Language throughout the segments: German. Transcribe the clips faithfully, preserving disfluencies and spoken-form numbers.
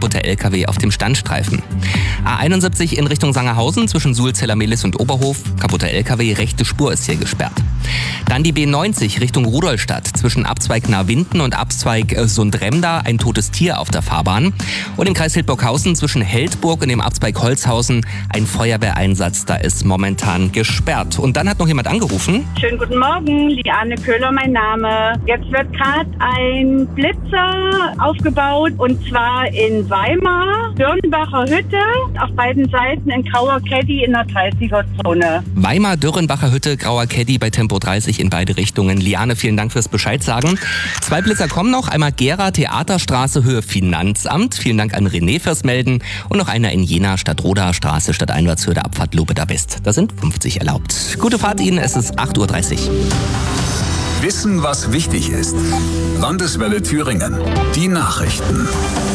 kaputter L K W auf dem Standstreifen. A einundsiebzig in Richtung Sangerhausen zwischen Sulzeller-Mehlis und Oberhof. Kaputter L K W, rechte Spur ist hier gesperrt. Dann die B neunzig Richtung Rudolstadt zwischen Abzweig Nahwinden und Abzweig Sundremda. Ein totes Tier auf der Fahrbahn. Und im Kreis Hildburghausen zwischen Heldburg und dem Abzweig Holzhausen ein Feuerwehreinsatz. Da ist momentan gesperrt. Und dann hat noch jemand angerufen. Schönen guten Morgen, Liane Köhler mein Name. Jetzt wird gerade ein Blitzer aufgebaut und zwar in Weimar, Dürrenbacher Hütte, auf beiden Seiten in Grauer Caddy in der dreißiger-Zone. Weimar, Dürrenbacher Hütte, Grauer Caddy bei Tempo dreißig in beide Richtungen. Liane, vielen Dank fürs Bescheid sagen. Zwei Blitzer kommen noch. Einmal Gera, Theaterstraße, Höhe Finanzamt. Vielen Dank an René fürs Melden. Und noch einer in Jena, Stadtroda Straße, Stadteinwärtshöhe der Abfahrt Lobeda West. Da sind fünfzig erlaubt. Gute Fahrt Ihnen, es ist acht Uhr dreißig. Wissen, was wichtig ist. Landeswelle Thüringen. Die Nachrichten.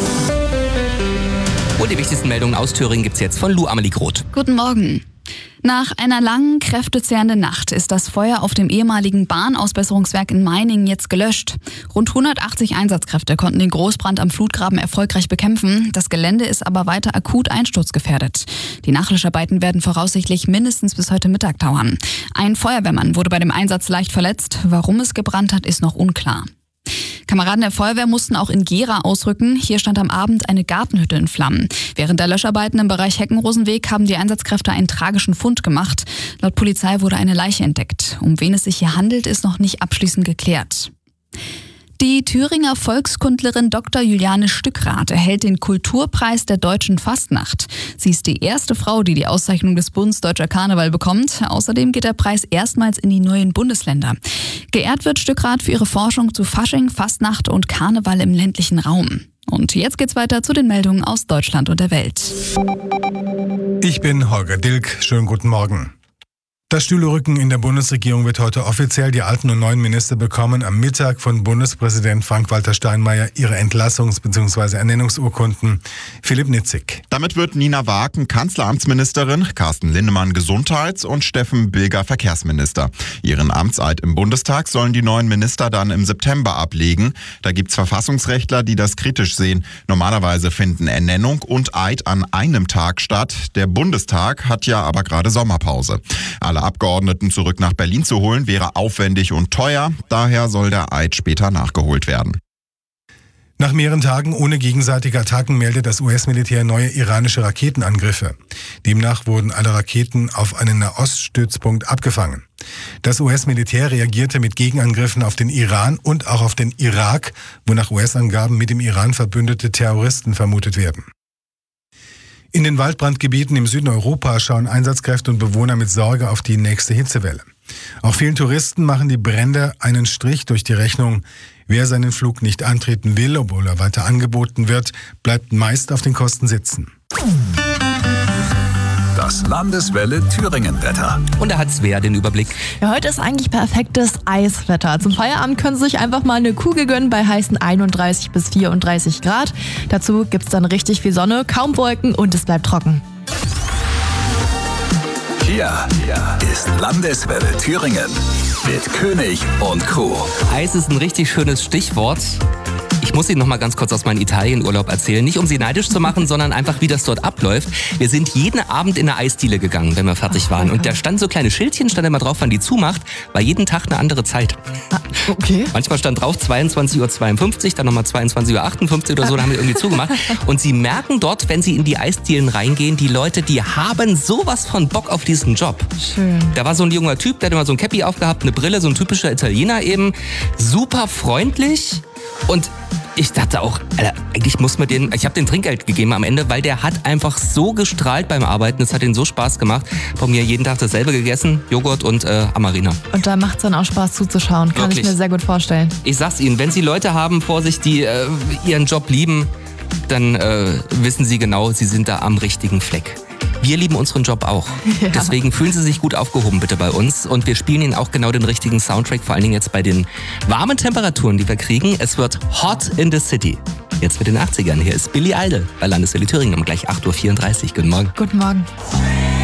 Und die wichtigsten Meldungen aus Thüringen gibt's jetzt von Lou Amelie Groth. Guten Morgen. Nach einer langen, kräftezehrenden Nacht ist das Feuer auf dem ehemaligen Bahnausbesserungswerk in Meiningen jetzt gelöscht. Rund hundertachtzig Einsatzkräfte konnten den Großbrand am Flutgraben erfolgreich bekämpfen. Das Gelände ist aber weiter akut einsturzgefährdet. Die Nachlöscharbeiten werden voraussichtlich mindestens bis heute Mittag dauern. Ein Feuerwehrmann wurde bei dem Einsatz leicht verletzt. Warum es gebrannt hat, ist noch unklar. Kameraden der Feuerwehr mussten auch in Gera ausrücken. Hier stand am Abend eine Gartenhütte in Flammen. Während der Löscharbeiten im Bereich Heckenrosenweg haben die Einsatzkräfte einen tragischen Fund gemacht. Laut Polizei wurde eine Leiche entdeckt. Um wen es sich hier handelt, ist noch nicht abschließend geklärt. Die Thüringer Volkskundlerin Doktor Juliane Stückrath erhält den Kulturpreis der deutschen Fastnacht. Sie ist die erste Frau, die die Auszeichnung des Bundes Deutscher Karneval bekommt. Außerdem geht der Preis erstmals in die neuen Bundesländer. Geehrt wird Stückrath für ihre Forschung zu Fasching, Fastnacht und Karneval im ländlichen Raum. Und jetzt geht's weiter zu den Meldungen aus Deutschland und der Welt. Ich bin Holger Dilk. Schönen guten Morgen. Das Stühlerücken in der Bundesregierung wird heute offiziell. Die alten und neuen Minister bekommen am Mittag von Bundespräsident Frank-Walter Steinmeier ihre Entlassungs- bzw. Ernennungsurkunden. Philipp Nitzig. Damit wird Nina Waaken Kanzleramtsministerin, Carsten Linnemann Gesundheits- und Steffen Bilger Verkehrsminister. Ihren Amtseid im Bundestag sollen die neuen Minister dann im September ablegen. Da gibt's Verfassungsrechtler, die das kritisch sehen. Normalerweise finden Ernennung und Eid an einem Tag statt. Der Bundestag hat ja aber gerade Sommerpause. Alle Abgeordneten zurück nach Berlin zu holen, wäre aufwendig und teuer. Daher soll der Eid später nachgeholt werden. Nach mehreren Tagen ohne gegenseitige Attacken meldet das U S-Militär neue iranische Raketenangriffe. Demnach wurden alle Raketen auf einen Nahoststützpunkt abgefangen. Das U S-Militär reagierte mit Gegenangriffen auf den Iran und auch auf den Irak, wo nach U S-Angaben mit dem Iran verbündete Terroristen vermutet werden. In den Waldbrandgebieten im Süden Europas schauen Einsatzkräfte und Bewohner mit Sorge auf die nächste Hitzewelle. Auch vielen Touristen machen die Brände einen Strich durch die Rechnung. Wer seinen Flug nicht antreten will, obwohl er weiter angeboten wird, bleibt meist auf den Kosten sitzen. Das Landeswelle Thüringen-Wetter. Und da hat Svea den Überblick. Ja, heute ist eigentlich perfektes Eiswetter. Zum Feierabend können Sie sich einfach mal eine Kugel gönnen bei heißen einunddreißig bis vierunddreißig Grad. Dazu gibt's dann richtig viel Sonne, kaum Wolken und es bleibt trocken. Hier ist Landeswelle Thüringen mit König und Crew. Eis ist ein richtig schönes Stichwort. Ich muss Ihnen noch mal ganz kurz aus meinem Italienurlaub erzählen. Nicht um Sie neidisch zu machen, sondern einfach, wie das dort abläuft. Wir sind jeden Abend in eine Eisdiele gegangen, wenn wir fertig waren. Und da stand so kleine Schildchen, stand immer drauf, wann die zumacht. War jeden Tag eine andere Zeit. Okay. Manchmal stand drauf zweiundzwanzig Uhr zweiundfünfzig, dann nochmal zweiundzwanzig Uhr achtundfünfzig oder so, dann haben die irgendwie zugemacht. Und Sie merken dort, wenn Sie in die Eisdielen reingehen, die Leute, die haben sowas von Bock auf diesen Job. Schön. Da war so ein junger Typ, der hat immer so ein Cappy aufgehabt, eine Brille, so ein typischer Italiener eben. Super freundlich. Und ich dachte auch, Alter, eigentlich muss man den, ich habe den Trinkgeld gegeben am Ende, weil der hat einfach so gestrahlt beim Arbeiten, es hat ihm so Spaß gemacht. Von mir jeden Tag dasselbe gegessen, Joghurt und äh, Amarina. Und da macht es dann auch Spaß zuzuschauen, kann Wirklich. Ich mir sehr gut vorstellen. Ich sag's Ihnen, wenn Sie Leute haben vor sich, die äh, ihren Job lieben, dann äh, wissen Sie genau, Sie sind da am richtigen Fleck. Wir lieben unseren Job auch. Ja. Deswegen fühlen Sie sich gut aufgehoben bitte bei uns. Und wir spielen Ihnen auch genau den richtigen Soundtrack, vor allen Dingen jetzt bei den warmen Temperaturen, die wir kriegen. Es wird Hot in the City. Jetzt mit den achtzigern. Hier ist Billy Idol bei Landeswelle Thüringen um gleich acht Uhr vierunddreißig. Guten Morgen. Guten Morgen.